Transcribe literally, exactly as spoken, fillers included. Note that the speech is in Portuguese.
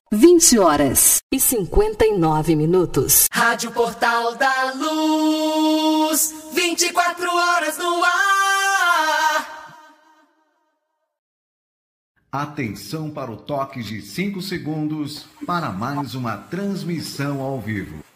vinte horas e cinquenta e nove minutos. Rádio Portal da Luz, vinte e quatro horas no ar. Atenção para o toque de cinco segundos para mais uma transmissão ao vivo.